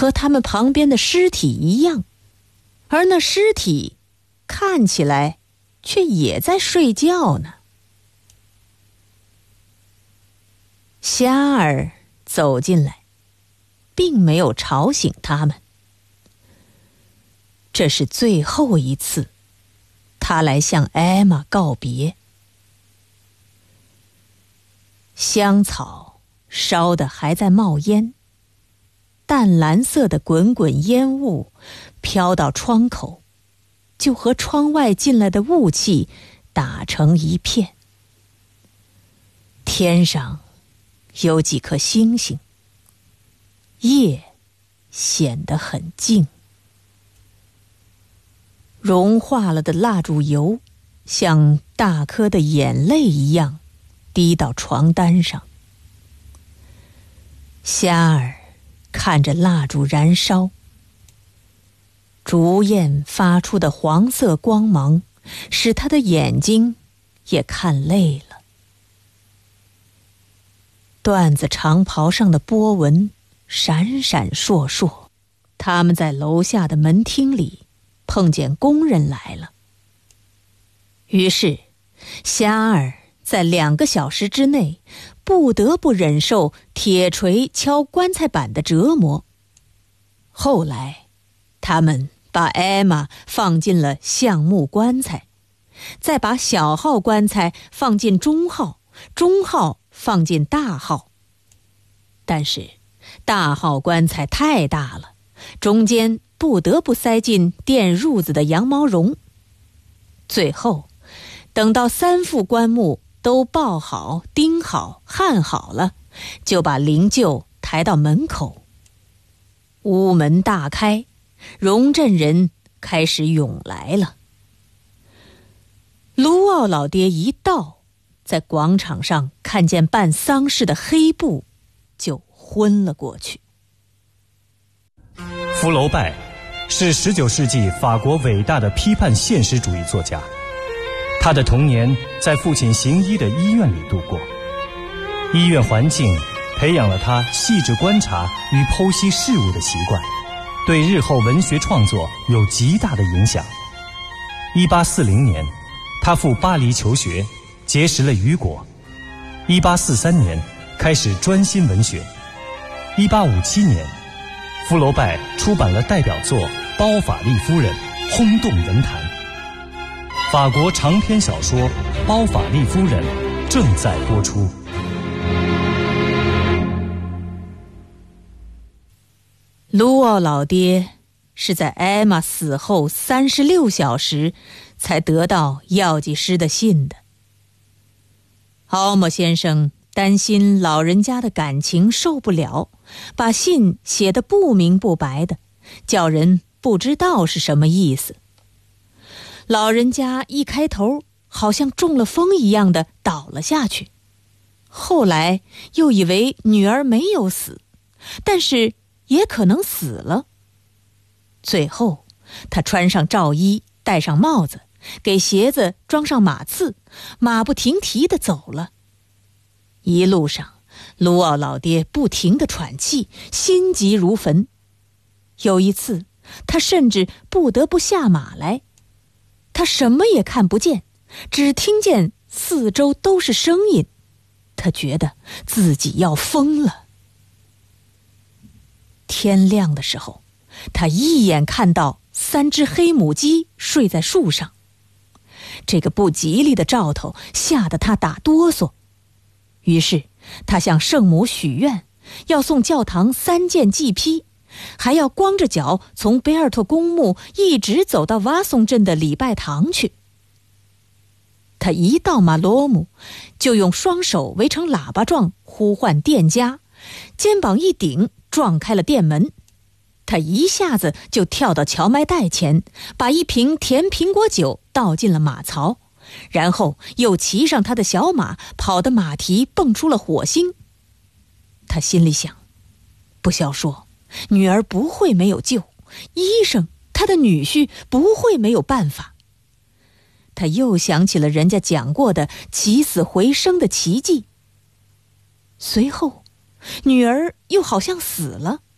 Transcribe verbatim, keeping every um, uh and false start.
和他们旁边的尸体一样，而那尸体看起来却也在睡觉呢。虾儿走进来，并没有吵醒他们。这是最后一次，他来向艾玛告别。香草烧得还在冒烟，淡蓝色的滚滚烟雾飘到窗口，就和窗外进来的雾气打成一片。天上有几颗星星，夜显得很静。融化了的蜡烛油像大颗的眼泪一样滴到床单上。虾儿看着蜡烛燃烧，烛焰发出的黄色光芒使他的眼睛也看累了。缎子长袍上的波纹闪闪烁烁，他们在楼下的门厅里碰见工人来了。于是虾儿在两个小时之内不得不忍受铁锤敲棺材板的折磨。后来他们把艾玛放进了橡木棺材，再把小号棺材放进中号，中号放进大号。但是大号棺材太大了，中间不得不塞进垫褥子的羊毛绒。最后等到三副棺木都抱好、钉好、焊好了，就把灵柩抬到门口。屋门大开，荣镇人开始涌来了。卢奥老爹一到，在广场上看见办丧事的黑布，就昏了过去。 福楼拜是十九世纪法国伟大的批判现实主义作家，他的童年在父亲行医的医院里度过，医院环境培养了他细致观察与剖析事物的习惯，对日后文学创作有极大的影响。一八四零年，他赴巴黎求学，结识了雨果。一八四三年，开始专心文学。一八五七年，福楼拜出版了代表作《包法利夫人》，轰动文坛。法国长篇小说《包法利夫人》正在播出。 卢奥老爹是在艾玛死后三十六小时才得到药剂师的信的。奥莫先生担心老人家的感情受不了，把信写得不明不白的，叫人不知道是什么意思。老人家一开头好像中了风一样的倒了下去，后来又以为女儿没有死，但是也可能死了。最后他穿上罩衣，戴上帽子，给鞋子装上马刺，马不停蹄地走了。一路上卢奥老爹不停地喘气，心急如焚。有一次他甚至不得不下马来，他什么也看不见，只听见四周都是声音，他觉得自己要疯了。天亮的时候，他一眼看到三只黑母鸡睡在树上，这个不吉利的兆头吓得他打哆嗦。于是他向圣母许愿，要送教堂三件祭披，还要光着脚从贝尔托公墓一直走到瓦松镇的礼拜堂去。他一到马罗姆，就用双手围成喇叭状呼唤店家，肩膀一顶撞开了店门。他一下子就跳到荞麦袋前，把一瓶甜苹果酒倒进了马槽，然后又骑上他的小马，跑得马蹄蹦出了火星。他心里想，不消说，女儿不会没有救，医生他的女婿不会没有办法。他又想起了人家讲过的起死回生的奇迹。随后女儿又好像死了，